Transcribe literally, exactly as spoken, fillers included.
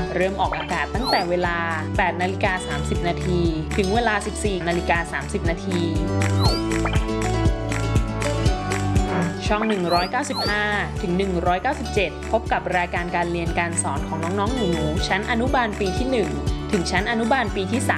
เริ่มออกอากาศตั้งแต่เวลา แปดนาฬิกาสามสิบนาทีถึงเวลา สิบสี่นาฬิกาสามสิบนาทีช่อง หนึ่งร้อยเก้าสิบห้า ถึง หนึ่งร้อยเก้าสิบเจ็ด พบกับรายการการเรียนการสอนของน้องๆหนูๆชั้นอนุบาลปีที่ หนึ่ง ถึงชั้นอนุบาลปีที่ สาม